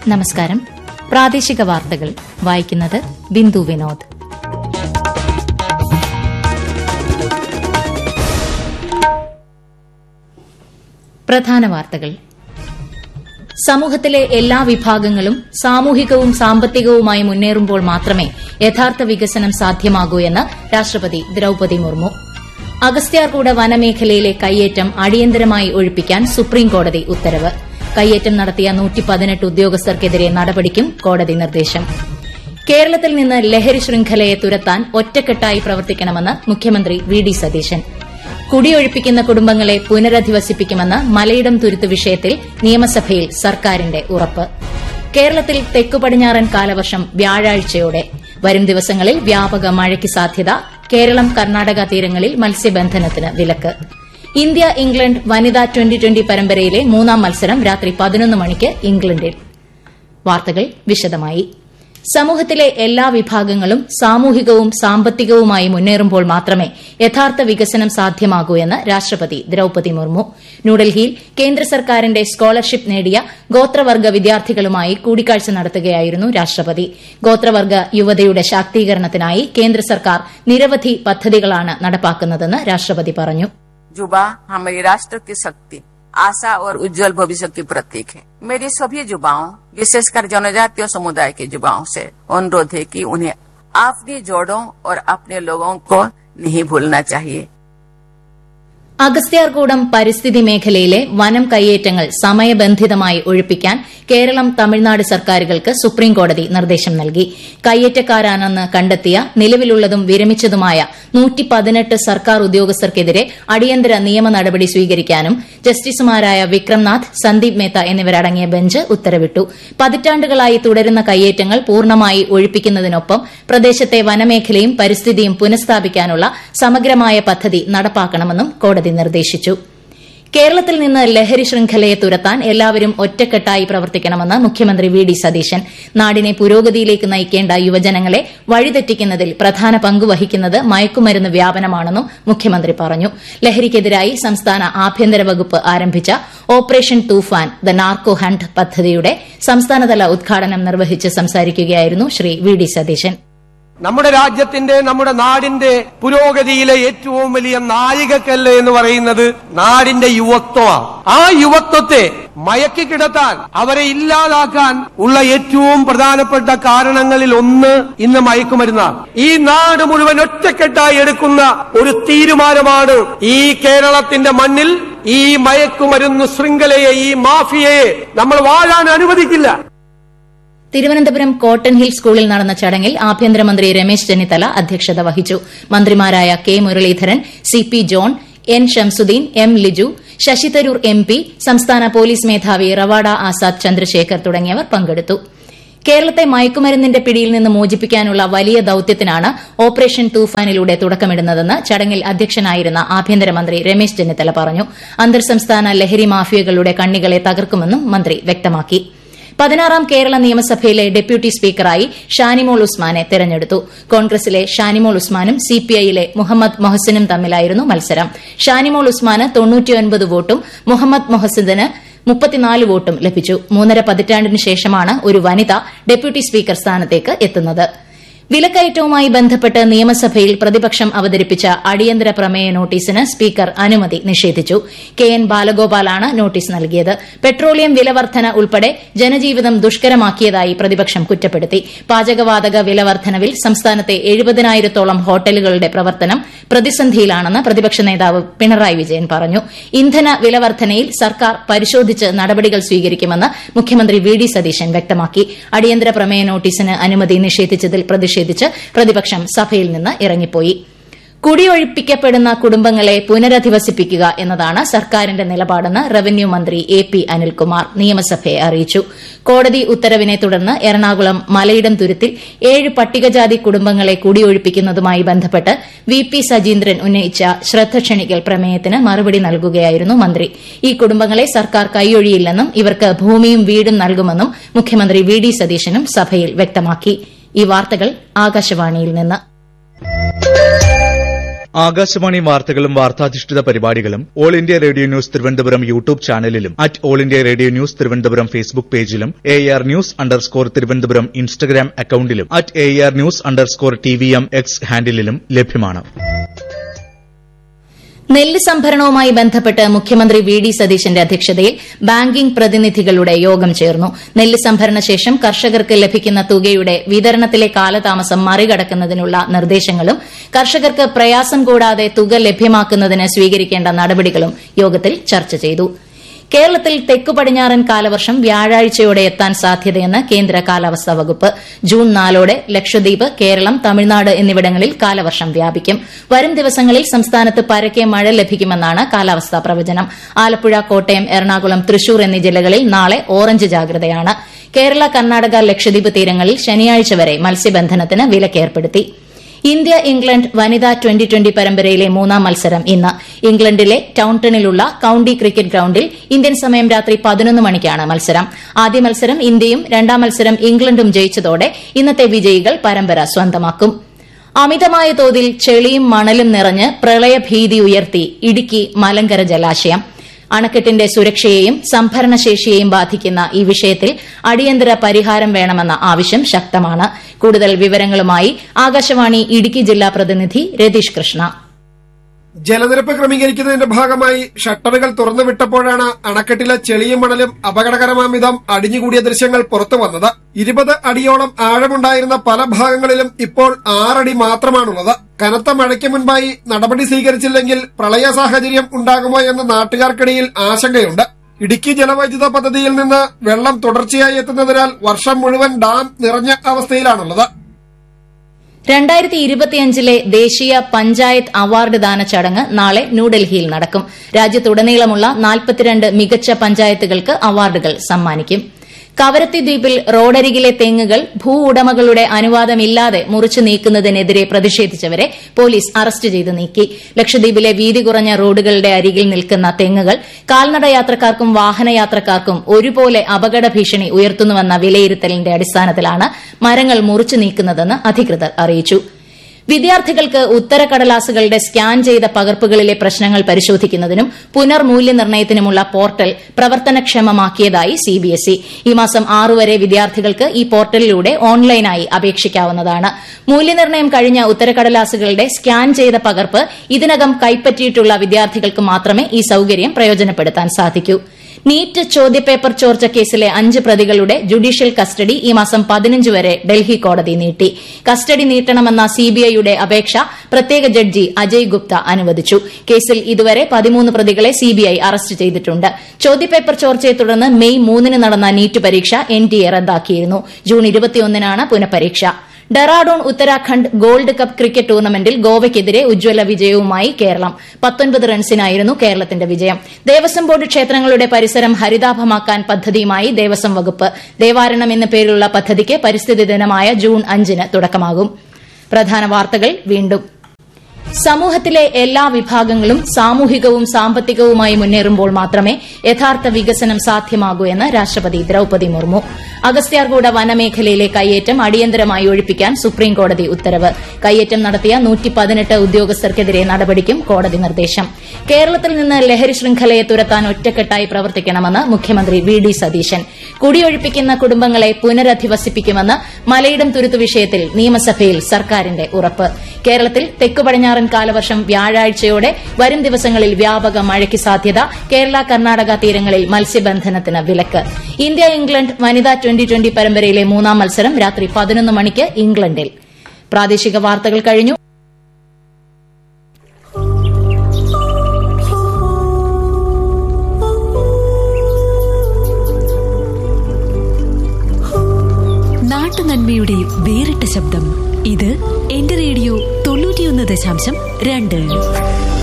നമസ്കാരം. പ്രാദേശിക വാർത്തകൾ വായിക്കുന്നത് ബിന്ദു വിനോദ്. പ്രധാന വാർത്തകൾ. സമൂഹത്തിലെ എല്ലാ വിഭാഗങ്ങളും സാമൂഹികവും സാമ്പത്തികവുമായി മുന്നേറുമ്പോൾ മാത്രമേ യഥാർത്ഥ വികസനം സാധ്യമാകൂ എന്ന് രാഷ്ട്രപതി ദ്രൌപദി മുർമു. അഗസ്ത്യാർകൂട വനമേഖലയിലെ കയ്യേറ്റം അടിയന്തരമായി ഒഴിപ്പിക്കാൻ സുപ്രീംകോടതി ഉത്തരവ്. കയ്യേറ്റം നടത്തിയ 118 ഉദ്യോഗസ്ഥർക്കെതിരെ നടപടിക്കും കോടതി നിർദ്ദേശം. കേരളത്തിൽ നിന്ന് ലഹരി ശൃംഖലയെ തുരത്താൻ ഒറ്റക്കെട്ടായി പ്രവർത്തിക്കണമെന്ന് മുഖ്യമന്ത്രി വി ഡി സതീശൻ. കുടിയൊഴിപ്പിക്കുന്ന കുടുംബങ്ങളെ പുനരധിവസിപ്പിക്കുമെന്ന് മലയിടം തുരുത്ത് വിഷയത്തിൽ നിയമസഭയിൽ സർക്കാരിന്റെ ഉറപ്പ്. കേരളത്തിൽ തെക്കുപടിഞ്ഞാറൻ കാലവർഷം വ്യാഴാഴ്ചയോടെ. വരും ദിവസങ്ങളിൽ വ്യാപക മഴയ്ക്ക് സാധ്യത. കേരളം കർണാടക തീരങ്ങളിൽ മത്സ്യബന്ധനത്തിന് വിലക്ക്. ഇന്ത്യ ഇംഗ്ലണ്ട് വനിതാ ട്വന്റി പരമ്പരയിലെ മൂന്നാം മത്സരം രാത്രി 11 മണിക്ക് ഇംഗ്ലണ്ടിൽ. വാർത്തകൾ വിശദമായി. സമൂഹത്തിലെ എല്ലാ വിഭാഗങ്ങളും സാമൂഹികവും സാമ്പത്തികവുമായി മുന്നേറുമ്പോൾ മാത്രമേ യഥാർത്ഥ വികസനം സാധ്യമാകൂ എന്ന് രാഷ്ട്രപതി ദ്രൌപദി മുർമു. ന്യൂഡൽഹിയിൽ കേന്ദ്ര സർക്കാരിന്റെ സ്കോളർഷിപ്പ് നേടിയ ഗോത്രവർഗ്ഗ വിദ്യാർത്ഥികളുമായി കൂടിക്കാഴ്ച നടത്തുകയായിരുന്നു രാഷ്ട്രപതി. ഗോത്രവർഗ്ഗ യുവതയുടെ ശാക്തീകരണത്തിനായി കേന്ദ്ര സർക്കാർ നിരവധി പദ്ധതികളാണ് നടപ്പാക്കുന്നതെന്ന് രാഷ്ട്രപതി പറഞ്ഞു. युवा हमारी राष्ट्र की शक्ति, आशा और उज्जवल भविष्य की प्रतीक है. मेरी सभी युवाओं, विशेषकर जनजातीय समुदाय के युवाओं से अनुरोध है कि उन्हें अपनी जड़ों और अपने लोगों को नहीं भूलना चाहिए. അഗസ്ത്യാർകൂടം പരിസ്ഥിതി മേഖലയിലെ വനം കയ്യേറ്റങ്ങൾ സമയബന്ധിതമായി ഒഴിപ്പിക്കാൻ കേരളം തമിഴ്നാട് സർക്കാരുകൾക്ക് സുപ്രീംകോടതി നിർദ്ദേശം നൽകി. കയ്യേറ്റക്കാരാണെന്ന് കണ്ടെത്തിയ നിലവിലുള്ളതും വിരമിച്ചതുമായ 118 സർക്കാർ ഉദ്യോഗസ്ഥർക്കെതിരെ അടിയന്തര നിയമ നടപടി സ്വീകരിക്കാനും ജസ്റ്റിസുമാരായ വിക്രംനാഥ്, സന്ദീപ് മേത്ത എന്നിവരടങ്ങിയ ബെഞ്ച് ഉത്തരവിട്ടു. പതിറ്റാണ്ടുകളായി തുടരുന്ന കയ്യേറ്റങ്ങൾ പൂർണ്ണമായി ഒഴിപ്പിക്കുന്നതിനൊപ്പം പ്രദേശത്തെ വനമേഖലയും പരിസ്ഥിതിയും പുനഃസ്ഥാപിക്കാനുള്ള സമഗ്രമായ പദ്ധതി നടപ്പാക്കണമെന്നും കോടതി നിർദ്ദേശിച്ചു. കേരളത്തിൽ നിന്ന് ലഹരി ശൃംഖലയെ തുരത്താൻ എല്ലാവരും ഒറ്റക്കെട്ടായി പ്രവർത്തിക്കണമെന്ന് മുഖ്യമന്ത്രി വി ഡി സതീശൻ. നാടിനെ പുരോഗതിയിലേക്ക് നയിക്കേണ്ട യുവജനങ്ങളെ വഴിതെറ്റിക്കുന്നതിൽ പ്രധാന പങ്കുവഹിക്കുന്നത് മയക്കുമരുന്ന് വ്യാപനമാണെന്നും മുഖ്യമന്ത്രി പറഞ്ഞു. ലഹരിക്കെതിരായി സംസ്ഥാന ആഭ്യന്തര വകുപ്പ് ആരംഭിച്ച operation Toofan the narco hunt പദ്ധതിയുടെ സംസ്ഥാനതല ഉദ്ഘാടനം നിർവഹിച്ച് സംസാരിക്കുകയായിരുന്നു ശ്രീ വി ഡി സതീശൻ. നമ്മുടെ രാജ്യത്തിന്റെ, നമ്മുടെ നാടിന്റെ പുരോഗതിയിലെ ഏറ്റവും വലിയ നാഴികക്കല്ല് എന്ന് പറയുന്നത് നാടിന്റെ യുവത്വമാണ്. ആ യുവത്വത്തെ മയക്കി കിടത്താൻ, അവരെ ഇല്ലാതാക്കാൻ ഉള്ള ഏറ്റവും പ്രധാനപ്പെട്ട കാരണങ്ങളിൽ ഒന്ന് ഇന്ന് മയക്കുമരുന്നാണ്. ഈ നാട് മുഴുവൻ ഒറ്റക്കെട്ടായി എടുക്കുന്ന ഒരു തീരുമാനമാണ് ഈ കേരളത്തിന്റെ മണ്ണിൽ ഈ മയക്കുമരുന്ന് ശൃംഖലയെ, ഈ മാഫിയയെ നമ്മൾ വാഴാൻ അനുവദിക്കില്ല. തിരുവനന്തപുരം കോട്ടൺ ഹിൽ സ്കൂളിൽ നടന്ന ചടങ്ങിൽ ആഭ്യന്തരമന്ത്രി രമേശ് ചെന്നിത്തല അധ്യക്ഷത വഹിച്ചു. മന്ത്രിമാരായ K Muraleedharan, C P John, N Shamsuddin, M Liju, Sasi Tharoor MP, സംസ്ഥാന പോലീസ് മേധാവി റവാഡ ആസാദ് ചന്ദ്രശേഖർ തുടങ്ങിയവർ പങ്കെടുത്തു. കേരളത്തെ മയക്കുമരുന്നിന്റെ പിടിയിൽ നിന്ന് മോചിപ്പിക്കാനുള്ള വലിയ ദൌത്യത്തിനാണ് ഓപ്പറേഷൻ തൂഫാനിലൂടെ തുടക്കമിടുന്നതെന്ന് ചടങ്ങിൽ അധ്യക്ഷനായിരുന്ന ആഭ്യന്തരമന്ത്രി രമേശ് ചെന്നിത്തല പറഞ്ഞു. അന്തർ സംസ്ഥാന ലഹരി മാഫിയകളുടെ കണ്ണികളെ തകർക്കുമെന്നും മന്ത്രി വ്യക്തമാക്കി. 16ാം കേരള നിയമസഭയിലെ ഡെപ്യൂട്ടി സ്പീക്കറായി ഷാനിമോൾ ഉസ്മാനെ തെരഞ്ഞെടുത്തു. കോൺഗ്രസിലെ ഷാനിമോൾ ഉസ്മാനും CPIയിലെ മുഹമ്മദ് മൊഹസിനും തമ്മിലായിരുന്നു മത്സരം. ഷാനിമോൾ ഉസ്മാന് 99 വോട്ടും മുഹമ്മദ് മൊഹസിന് 34 വോട്ടും ലഭിച്ചു. 3.5 പതിറ്റാണ്ടിന് ശേഷമാണ് ഒരു വനിത ഡെപ്യൂട്ടി സ്പീക്കർ സ്ഥാനത്തേക്ക് എത്തുന്നത്. വിലക്കയറ്റവുമായി ബന്ധപ്പെട്ട് നിയമസഭയിൽ പ്രതിപക്ഷം അവതരിപ്പിച്ച അടിയന്തര പ്രമേയ നോട്ടീസിന് സ്പീക്കർ അനുമതി നിഷേധിച്ചു. KN ബാലഗോപാലാണ് നോട്ടീസ് നൽകിയത്. പെട്രോളിയം വിലവർദ്ധന ഉൾപ്പെടെ ജനജീവിതം ദുഷ്കരമാക്കിയതായി പ്രതിപക്ഷം കുറ്റപ്പെടുത്തി. പാചകവാതക വിലവർദ്ധനവിൽ സംസ്ഥാനത്തെ 70,000-ഓളം ഹോട്ടലുകളുടെ പ്രവർത്തനം പ്രതിസന്ധിയിലാണെന്ന് പ്രതിപക്ഷ നേതാവ് പിണറായി വിജയൻ പറഞ്ഞു. ഇന്ധന വിലവർദ്ധനയിൽ സർക്കാർ പരിശോധിച്ച് നടപടികൾ സ്വീകരിക്കുമെന്ന് മുഖ്യമന്ത്രി വി ഡി സതീശൻ വ്യക്തമാക്കി. അടിയന്തര പ്രമേയ നോട്ടീസിന് അനുമതി നിഷേധിച്ചതിൽ പ്രതിഷേധിച്ച് പ്രതിപക്ഷം സഭയിൽ നിന്ന് ഇറങ്ങിപ്പോയി. കുടിയൊഴിപ്പിക്കപ്പെടുന്ന കുടുംബങ്ങളെ പുനരധിവസിപ്പിക്കുക എന്നതാണ് സർക്കാരിന്റെ നിലപാടെന്ന് റവന്യൂ മന്ത്രി AP അനിൽകുമാർ നിയമസഭയെ അറിയിച്ചു. കോടതി ഉത്തരവിനെ തുടർന്ന് എറണാകുളം മലയിടം തുരുത്തിൽ 7 പട്ടികജാതി കുടുംബങ്ങളെ കുടിയൊഴിപ്പിക്കുന്നതുമായി ബന്ധപ്പെട്ട് VP സജീന്ദ്രൻ ഉന്നയിച്ച ശ്രദ്ധ ക്ഷണിക്കൽ പ്രമേയത്തിന് മറുപടി നൽകുകയായിരുന്നു മന്ത്രി. ഈ കുടുംബങ്ങളെ സർക്കാർ കൈയൊഴിയില്ലെന്നും ഇവർക്ക് ഭൂമിയും വീടും നൽകുമെന്നും മുഖ്യമന്ത്രി വി ഡി സതീശനും സഭയിൽ വ്യക്തമാക്കി. ഈ വാർത്തകൾ ആകാശവാണിയിൽ നിന്ന്. ആകാശവാണി വാർത്തകളും വാർത്താധിഷ്ഠിത പരിപാടികളും all India radio news Thiruvananthapuram YouTube ചാനലിലും @all India radio news Thiruvananthapuram Facebook പേജിലും AR News_ തിരുവനന്തപുരം ഇൻസ്റ്റഗ്രാം അക്കൌണ്ടിലും @AR News_TVM X ഹാൻഡിലും ലഭ്യമാണ്. നെല്ല് സംഭരണവുമായി ബന്ധപ്പെട്ട് മുഖ്യമന്ത്രി VD സതീശന്റെ അധ്യക്ഷതയിൽ ബാങ്കിംഗ് പ്രതിനിധികളുടെ യോഗം ചേർന്നു. നെല്ല് സംഭരണ ശേഷം കർഷകർക്ക് ലഭിക്കുന്ന തുകയുടെ വിതരണത്തിലെ കാലതാമസം മറികടക്കുന്നതിനുള്ള നിർദ്ദേശങ്ങളും കർഷകർക്ക് പ്രയാസം കൂടാതെ തുക ലഭ്യമാക്കുന്നതിന് സ്വീകരിക്കേണ്ട നടപടികളും യോഗത്തിൽ ചർച്ച ചെയ്തു. കേരളത്തിൽ തെക്കു പടിഞ്ഞാറൻ കാലവർഷം വ്യാഴാഴ്ചയോടെ എത്താൻ സാധ്യതയെന്ന് കേന്ദ്ര കാലാവസ്ഥാ വകുപ്പ്. ജൂൺ 4 ലക്ഷദ്വീപ്, കേരളം, തമിഴ്നാട് എന്നിവിടങ്ങളിൽ കാലവർഷം വ്യാപിക്കും. വരും ദിവസങ്ങളിൽ സംസ്ഥാനത്ത് പരക്കെ മഴ ലഭിക്കുമെന്നാണ് കാലാവസ്ഥാ പ്രവചനം. ആലപ്പുഴ, കോട്ടയം, എറണാകുളം, തൃശൂർ എന്നീ ജില്ലകളിൽ നാളെ ഓറഞ്ച് ജാഗ്രതയാണ്. കേരള, കർണാടക, ലക്ഷദ്വീപ് തീരങ്ങളിൽ ശനിയാഴ്ച വരെ മത്സ്യബന്ധനത്തിന് വിലക്കേർപ്പെടുത്തി. ഇന്ത്യ ഇംഗ്ലണ്ട് വനിതാ 2020 പരമ്പരയിലെ മൂന്നാം മത്സരം ഇന്ന്. ഇംഗ്ലണ്ടിലെ ടൌൺടണിലുള്ള കൌണ്ടി ക്രിക്കറ്റ് ഗ്രൌണ്ടിൽ ഇന്ത്യൻ സമയം രാത്രി 11 മണിക്കാണ് മത്സരം. ആദ്യ മത്സരം ഇന്ത്യയും രണ്ടാം മത്സരം ഇംഗ്ലണ്ടും ജയിച്ചതോടെ ഇന്നത്തെ വിജയികൾ പരമ്പര സ്വന്തമാക്കും. അമിതമായ തോതിൽ ചെളിയും മണലും നിറഞ്ഞ് പ്രളയഭീതി ഉയർത്തി ഇടുക്കി മലങ്കര ജലാശയം. അണക്കെട്ടിന്റെ സുരക്ഷയെയും സംഭരണശേഷിയെയും ബാധിക്കുന്ന ഈ വിഷയത്തിൽ അടിയന്തര പരിഹാരം വേണമെന്ന ആവശ്യം ശക്തമാണ്. കൂടുതൽ വിവരങ്ങളുമായി ആകാശവാണി ഇടുക്കി ജില്ലാ പ്രതിനിധി രതീഷ് കൃഷ്ണ. ജലനിരപ്പ് ക്രമീകരിക്കുന്നതിന്റെ ഭാഗമായി ഷട്ടറുകൾ തുറന്നുവിട്ടപ്പോഴാണ് അണക്കെട്ടിലെ ചെളിയും മണലും അപകടകരമാം വിധം അടിഞ്ഞുകൂടിയ ദൃശ്യങ്ങൾ പുറത്തുവന്നത്. 20 അടിയോളം ആഴമുണ്ടായിരുന്ന പല ഭാഗങ്ങളിലും ഇപ്പോൾ 6 അടി മാത്രമാണുള്ളത്. കനത്ത മഴയ്ക്ക് മുൻപായി നടപടി സ്വീകരിച്ചില്ലെങ്കിൽ പ്രളയ സാഹചര്യം ഉണ്ടാകുമോ എന്ന് നാട്ടുകാർക്കിടയിൽ ആശങ്കയുണ്ട്. ഇടുക്കി ജലവൈദ്യുത പദ്ധതിയിൽ നിന്ന് വെള്ളം തുടർച്ചയായി എത്തുന്നതിനാൽ വർഷം മുഴുവൻ ഡാം നിറഞ്ഞ അവസ്ഥയിലാണുള്ളത്. 2025 ദേശീയ പഞ്ചായത്ത് അവാർഡ് ദാന ചടങ്ങ് നാളെ ന്യൂഡൽഹിയിൽ നടക്കും. രാജ്യത്തുടനീളമുള്ള 42 മികച്ച പഞ്ചായത്തുകൾക്ക് അവാർഡുകൾ സമ്മാനിക്കും. കവരത്തി ദ്വീപിൽ റോഡരികിലെ തെങ്ങുകൾ ഭൂവുടമകളുടെ അനുവാദമില്ലാതെ മുറിച്ചു നീക്കുന്നതിനെതിരെ പ്രതിഷേധിച്ചവരെ പോലീസ് അറസ്റ്റ് ചെയ്ത് നീക്കി. ലക്ഷദ്വീപിലെ വീതി കുറഞ്ഞ റോഡുകളുടെ അരികിൽ നിൽക്കുന്ന തെങ്ങുകൾ കാൽനട യാത്രക്കാർക്കും വാഹനയാത്രക്കാർക്കും ഒരുപോലെ അപകട ഭീഷണി ഉയർത്തുന്നുവെന്ന വിലയിരുത്തലിന്റെ അടിസ്ഥാനത്തിലാണ് മരങ്ങൾ മുറിച്ചു നീക്കുന്നതെന്ന് അധികൃതർ അറിയിച്ചു. വിദ്യാർത്ഥികൾക്ക് ഉത്തരക്കടലാസുകളുടെ സ്കാൻ ചെയ്ത പകർപ്പുകളിലെ പ്രശ്നങ്ങൾ പരിശോധിക്കുന്നതിനും പുനർമൂല്യനിർണ്ണയത്തിനുമുള്ള പോർട്ടൽ പ്രവർത്തനക്ഷമമാക്കിയതായി CBSE. ഈ മാസം 6 വരെ വിദ്യാർത്ഥികൾക്ക് ഈ പോർട്ടലിലൂടെ ഓൺലൈനായി അപേക്ഷിക്കാവുന്നതാണ്. മൂല്യനിർണ്ണയം കഴിഞ്ഞ ഉത്തരക്കടലാസുകളുടെ സ്കാൻ ചെയ്ത പകർപ്പ് ഇതിനകം കൈപ്പറ്റിയിട്ടുള്ള വിദ്യാർത്ഥികൾക്ക് മാത്രമേ ഈ സൌകര്യം പ്രയോജനപ്പെടുത്താൻ സാധിക്കൂ. നീറ്റ് ചോദ്യപേപ്പർ ചോർച്ച കേസിലെ 5 പ്രതികളുടെ ജുഡീഷ്യൽ കസ്റ്റഡി ഈ മാസം 15 വരെ ഡൽഹി കോടതി നീട്ടി. കസ്റ്റഡി നീട്ടണമെന്ന CBIയുടെ അപേക്ഷ പ്രത്യേക ജഡ്ജി അജയ് ഗുപ്ത അനുവദിച്ചു. കേസിൽ ഇതുവരെ 13 പ്രതികളെ CBI അറസ്റ്റ് ചെയ്തിട്ടുണ്ട്. ചോദ്യപേപ്പർ ചോർച്ചയെ തുടർന്ന് മെയ് 3 നടന്ന നീറ്റ് പരീക്ഷ NTA റദ്ദാക്കിയിരുന്നു. June 21 പുനഃപരീക്ഷ. Dehradun Uttarakhand gold cup cricket ടൂർണമെന്റിൽ ഗോവയ്ക്കെതിരെ ഉജ്ജ്വല വിജയവുമായി കേരളം. 19 റൺസിനായിരുന്നു കേരളത്തിന്റെ വിജയം. ദേവസ്വം ബോർഡ് ക്ഷേത്രങ്ങളുടെ പരിസരം ഹരിതാഭമാക്കാൻ പദ്ധതിയുമായി ദേവസ്വം വകുപ്പ്. ദേവാരണം എന്ന പേരിലുള്ള പദ്ധതിക്ക് പരിസ്ഥിതി ദിനമായ ജൂൺ 5 തുടക്കമാകും. പ്രധാന വാർത്തകൾ വീണ്ടും. സമൂഹത്തിലെ എല്ലാ വിഭാഗങ്ങളും സാമൂഹികവും സാമ്പത്തികവുമായി മുന്നേറുമ്പോൾ മാത്രമേ യഥാർത്ഥ വികസനം സാധ്യമാകൂ എന്ന് രാഷ്ട്രപതി ദ്രൌപദി മുർമു. അഗസ്ത്യാർകൂട വനമേഖലയിലെ കയ്യേറ്റം അടിയന്തരമായി ഒഴിപ്പിക്കാൻ സുപ്രീംകോടതി ഉത്തരവ്. കയ്യേറ്റം നടത്തിയ 118 ഉദ്യോഗസ്ഥർക്കെതിരെ നടപടിക്കും കോടതി നിർദ്ദേശം. കേരളത്തിൽ നിന്ന് ലഹരി ശൃംഖലയെ തുരത്താൻ ഒറ്റക്കെട്ടായി പ്രവർത്തിക്കണമെന്ന് മുഖ്യമന്ത്രി VD സതീശൻ. കുടിയൊഴിപ്പിക്കുന്ന കുടുംബങ്ങളെ പുനരധിവസിപ്പിക്കുമെന്ന് മലയിടം തുരുത്തു വിഷയത്തിൽ നിയമസഭയിൽ സർക്കാരിന്റെ ഉറപ്പ്. കേരളത്തിൽ തെക്കു പടിഞ്ഞാറൻ കാലവർഷം വ്യാഴാഴ്ചയോടെ. വരും ദിവസങ്ങളിൽ വ്യാപക മഴയ്ക്ക് സാധ്യത. കേരള, കർണാടക തീരങ്ങളിൽ മത്സ്യബന്ധനത്തിന് വിലക്ക്. ഇന്ത്യ ഇംഗ്ലണ്ട് വനിതാ 2020 പരമ്പരയിലെ മൂന്നാം മത്സരം രാത്രി 11 മണിക്ക് ഇംഗ്ലണ്ടിൽ. പ്രാദേശിക വാർത്തകൾ കഴിഞ്ഞു. നാട്ടുനന്മയുടെ വേറിട്ട ശബ്ദം. ഇത് എന്റെ റേഡിയോ 91.2.